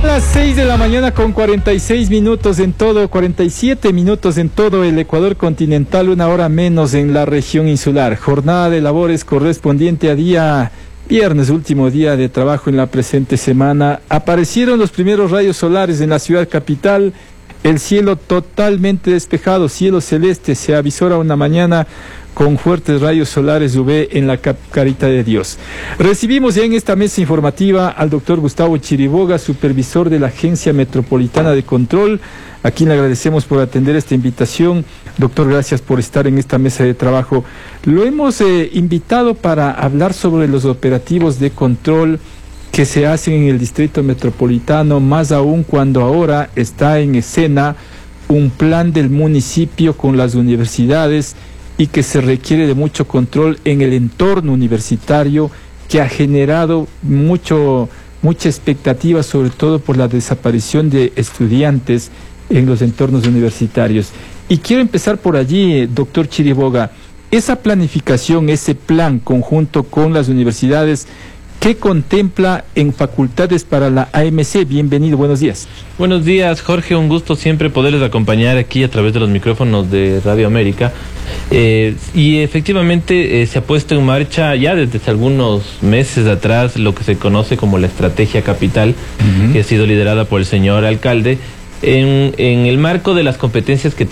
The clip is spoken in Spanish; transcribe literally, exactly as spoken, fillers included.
A las seis de la mañana con cuarenta y seis minutos en todo, cuarenta y siete minutos en todo el Ecuador continental, una hora menos en la región insular. Jornada de labores correspondiente a día viernes, último día de trabajo en la presente semana. Aparecieron los primeros rayos solares en la ciudad capital. El cielo totalmente despejado, cielo celeste, se avisora una mañana con fuertes rayos solares U V en la Carita de Dios. Recibimos ya en esta mesa informativa al doctor Gustavo Chiriboga, supervisor de la Agencia Metropolitana de Control, a quien le agradecemos por atender esta invitación. Doctor, gracias por estar en esta mesa de trabajo. Lo hemos eh, invitado para hablar sobre los operativos de control que se hacen en el Distrito Metropolitano, más aún cuando ahora está en escena un plan del municipio con las universidades y que se requiere de mucho control en el entorno universitario, que ha generado mucho, mucha expectativa, sobre todo por la desaparición de estudiantes en los entornos universitarios. Y quiero empezar por allí, doctor Chiriboga. Esa planificación, ese plan conjunto con las universidades, ¿qué contempla en facultades para la A M C? Bienvenido, buenos días. Buenos días, Jorge, un gusto siempre poderles acompañar aquí a través de los micrófonos de Radio América. Eh, y efectivamente eh, se ha puesto en marcha ya desde hace algunos meses atrás lo que se conoce como la Estrategia Capital, uh-huh. que ha sido liderada por el señor alcalde, en, en el marco de las competencias que